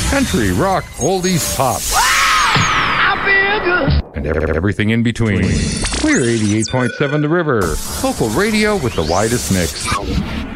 country, rock, oldies, pop. I feel good. And everything in between. We're 88.7 The River, local radio with the widest mix.